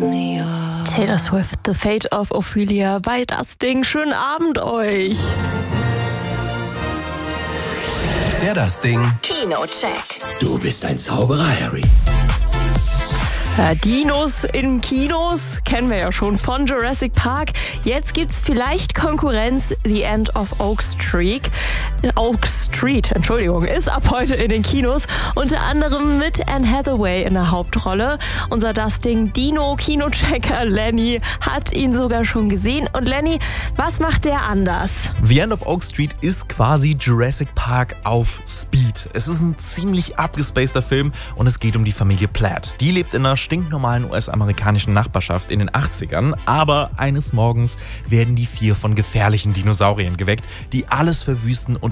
Taylor Swift, The Fate of Ophelia bei Das Ding. Schönen Abend euch. Das Ding. Kinocheck. Du bist ein Zauberer, Harry. Ja, Dinos in Kinos kennen wir ja schon von Jurassic Park. Jetzt gibt's vielleicht Konkurrenz. The End of Oak Street, ist ab heute in den Kinos. Unter anderem mit Anne Hathaway in der Hauptrolle. Unser Dusting Dino-Kinochecker Lenny hat ihn sogar schon gesehen. Und Lenny, was macht der anders? The End of Oak Street ist quasi Jurassic Park auf Speed. Es ist ein ziemlich abgespaceder Film und es geht um die Familie Platt. Die lebt in einer stinknormalen US-amerikanischen Nachbarschaft in den 80ern, aber eines Morgens werden die 4 von gefährlichen Dinosauriern geweckt, die alles verwüsten und